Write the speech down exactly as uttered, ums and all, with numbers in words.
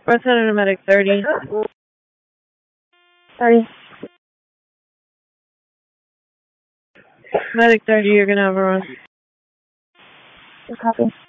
We're sending a medic thirty. thirty. Medic thirty, you're gonna have a run. Copy.